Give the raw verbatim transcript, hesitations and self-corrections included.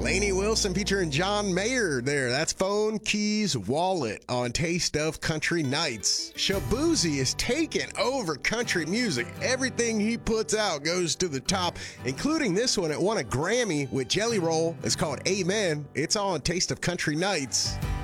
Lainey Wilson featuring John Mayer there. That's Phone, Keys, Wallet on Taste of Country Nights. Shaboozey is taking over country music. Everything he puts out goes to the top, including this one. It won a Grammy with Jelly Roll. It's called Amen. It's on Taste of Country Nights.